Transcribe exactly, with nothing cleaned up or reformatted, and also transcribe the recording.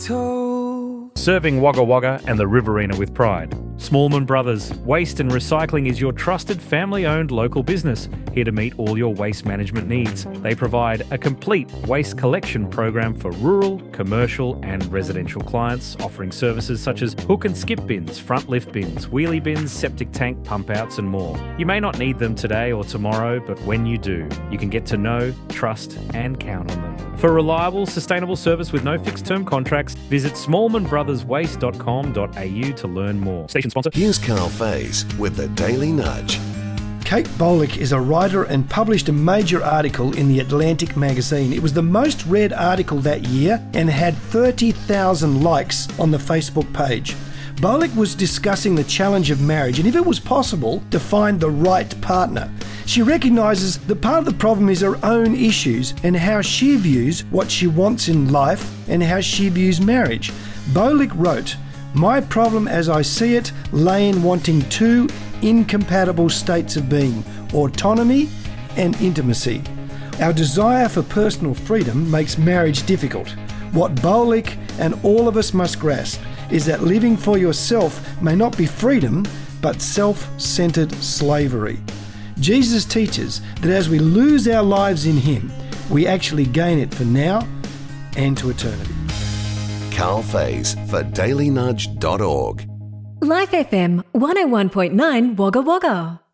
Serving Wagga Wagga and the Riverina with pride. Smallman Brothers Waste and Recycling is your trusted family-owned local business, here to meet all your waste management needs. They provide a complete waste collection program for rural, commercial and residential clients, offering services such as hook and skip bins, front lift bins, wheelie bins, septic tank pump outs and more. You may not need them today or tomorrow, but when you do, you can get to know, trust and count on them. For reliable, sustainable service with no fixed-term contracts, visit smallman brothers waste dot com dot a u to learn more. Station sponsor. Here's Carl Faze with the Daily Nudge. Kate Bolick is a writer and published a major article in the Atlantic magazine. It was the most read article that year and had thirty thousand likes on the Facebook page. Bolick was discussing the challenge of marriage and if it was possible to find the right partner. She recognises that part of the problem is her own issues and how she views what she wants in life and how she views marriage. Bolick wrote, "My problem as I see it lay in wanting two incompatible states of being, autonomy and intimacy. Our desire for personal freedom makes marriage difficult. What Bolick and all of us must grasp is that living for yourself may not be freedom, but self-centered slavery. Jesus teaches that as we lose our lives in Him, we actually gain it for now and to eternity." Carl Faze for daily nudge dot org. Life F M one oh one point nine Wagga Wagga.